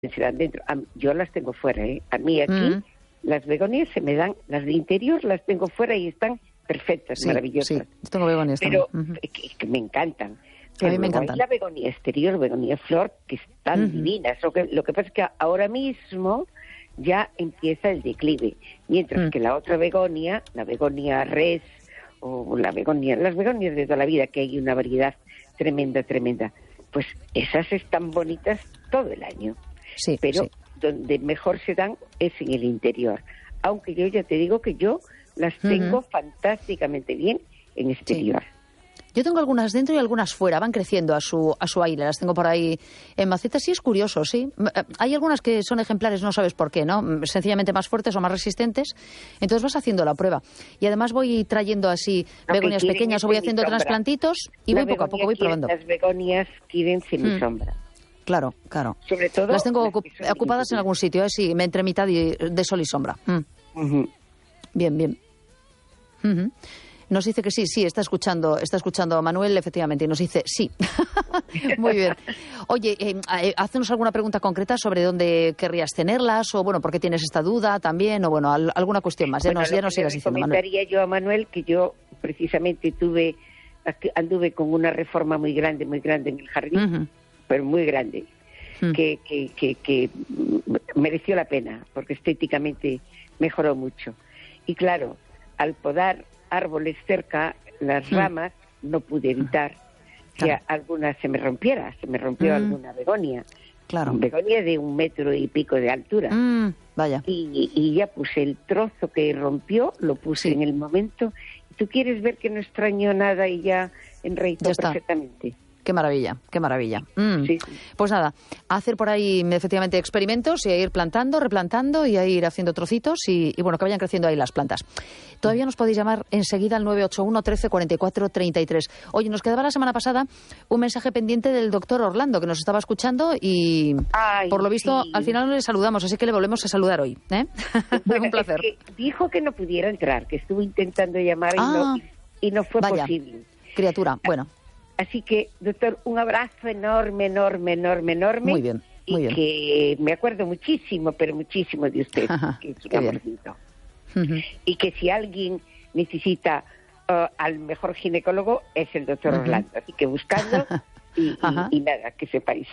serán dentro. Yo las tengo fuera, ¿eh? A mí aquí las begonias se me dan, las de interior las tengo fuera y están perfectas, sí, maravillosas. Sí, tengo begonias pero también. que me encantan. Pero a mí me encantan. Hay la begonia exterior, begonia flor, que están divinas. Lo que pasa es que ahora mismo ya empieza el declive, mientras que la otra begonia, la begonia res o las begonias de toda la vida, que hay una variedad tremenda, pues esas están bonitas todo el año. Sí, pero donde mejor se dan es en el interior. Aunque yo ya te digo que yo las tengo fantásticamente bien en exterior. Sí. Yo tengo algunas dentro y algunas fuera, van creciendo a su aire, las tengo por ahí en macetas, sí, es curioso, sí. Hay algunas que son ejemplares, no sabes por qué, ¿no? Sencillamente más fuertes o más resistentes, entonces vas haciendo la prueba. Y además voy trayendo así begonias pequeñas o voy haciendo trasplantitos y voy poco a poco, voy probando. Las begonias quieren semisombra. Claro. Sobre todo las tengo ocupadas en algún sitio, sí, entre mitad de sol y sombra. Bien. Nos dice que sí, está escuchando a Manuel, efectivamente, y nos dice sí. Muy bien. Oye, haznos alguna pregunta concreta sobre dónde querrías tenerlas, o bueno, por qué tienes esta duda también, o bueno, alguna cuestión más. Ya nos sigas diciendo, Manuel. Comentaría yo a Manuel que yo precisamente anduve con una reforma muy grande en el jardín, pero muy grande, que mereció la pena, porque estéticamente mejoró mucho. Y claro, al podar árboles cerca, las ramas, no pude evitar que alguna se me rompiera. Se me rompió alguna begonia. Claro. Begonia de 1 metro y pico de altura. Vaya. Y ya puse el trozo que rompió, lo puse en el momento. Tú quieres ver que no extrañó nada y ya enraizó perfectamente. Qué maravilla. Sí. Pues nada, a hacer por ahí efectivamente experimentos y a ir plantando, replantando y a ir haciendo trocitos y bueno, que vayan creciendo ahí las plantas. Todavía nos podéis llamar enseguida al 981 13 44 33. Oye, nos quedaba la semana pasada un mensaje pendiente del doctor Orlando, que nos estaba escuchando y por lo visto al final no le saludamos, así que le volvemos a saludar hoy. Bueno, un placer. Es que dijo que no pudiera entrar, que estuvo intentando llamar y no fue posible. Criatura, bueno. Así que, doctor, un abrazo enorme. Muy bien. Que me acuerdo muchísimo, pero muchísimo de usted. Y que si alguien necesita al mejor ginecólogo es el doctor Orlando. Así que buscadlo y nada, que sepáis.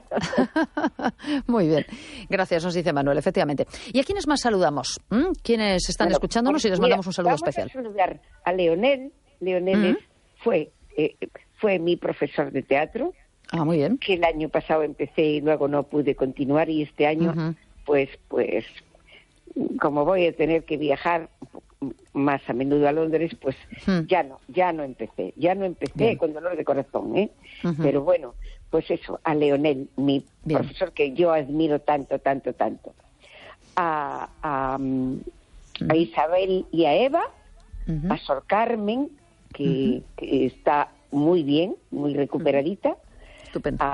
Muy bien. Gracias, nos dice Manuel, efectivamente. ¿Y a quiénes más saludamos? ¿Quiénes están escuchándonos y les mandamos un saludo especial? Vamos a saludar a Leonel. Leonel fue mi profesor de teatro. Muy bien. Que el año pasado empecé y luego no pude continuar, y este año pues como voy a tener que viajar más a menudo a Londres, pues ya no empecé bien. Con dolor de corazón, pero bueno, pues eso, a Leonel, mi profesor que yo admiro tanto, a Isabel y a Eva, a Sor Carmen, que está muy bien, muy recuperadita, estupendo,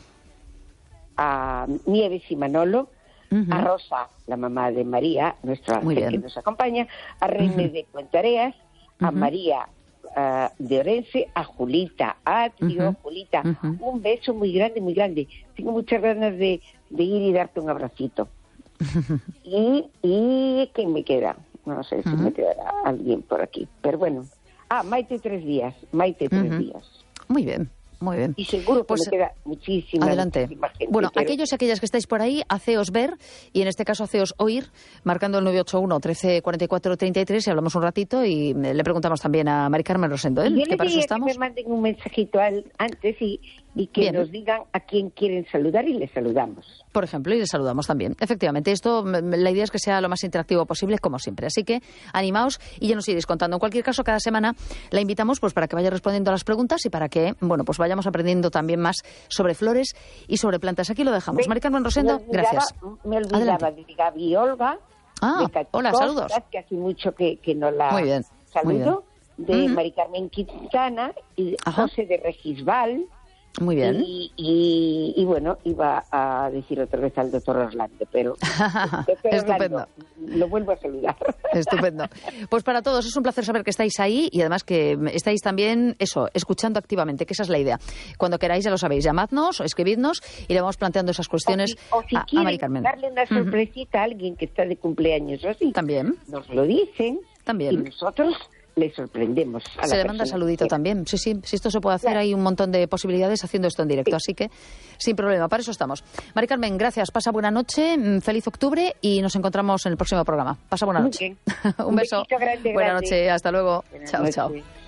a Nieves y Manolo, a Rosa, la mamá de María, nuestra ángel que nos acompaña, a René de Cuentareas, a María de Orense, a Julita, a Trio, Julita, un beso muy grande. Tengo muchas ganas de ir y darte un abracito. y ¿quién me queda? No sé si me quedará alguien por aquí, pero bueno. Maite 3 días. Muy bien. Y seguro que me queda muchísima Adelante. Muchísima gente. Bueno, aquellos y aquellas que estáis por ahí, haceos ver, y en este caso haceos oír, marcando el 981 13 44 33, y hablamos un ratito y le preguntamos también a Mari Carmen Rosendo, que para eso estamos. Que me manden un mensajito antes y que nos digan a quién quieren saludar y les saludamos. Por ejemplo, y les saludamos también. Efectivamente, esto, la idea es que sea lo más interactivo posible, como siempre. Así que animaos y ya nos iréis contando. En cualquier caso, cada semana la invitamos pues para que vaya respondiendo a las preguntas y para que, bueno, pues vayamos aprendiendo también más sobre flores y sobre plantas. Aquí lo dejamos. Mari Carmen Rosendo, gracias. Me olvidaba de Gaby y Olga. Hola, saludos. Que hace mucho que no la saludo. De Mari Carmen Quintana y José de Regisbal, Muy bien. Y bueno, iba a decir otra vez al doctor Orlando, pero Estupendo. Orlando, lo vuelvo a saludar. Estupendo. Pues para todos es un placer saber que estáis ahí y además que estáis también, escuchando activamente, que esa es la idea. Cuando queráis, ya lo sabéis, llamadnos, escribidnos y le vamos planteando esas cuestiones o si a Mari Carmen. Darle una sorpresita a alguien que está de cumpleaños o así. También. Nos lo dicen. También. Y nosotros le sorprendemos a se le manda saludito también. Sí, si esto se puede hacer, claro. Hay un montón de posibilidades haciendo esto en directo, así que sin problema, para eso estamos. Mari Carmen, gracias, pasa buena noche, feliz octubre y nos encontramos en el próximo programa. Pasa buena noche. Un beso. Grande, buena noche, hasta luego. Buenas chao, noches. Chao.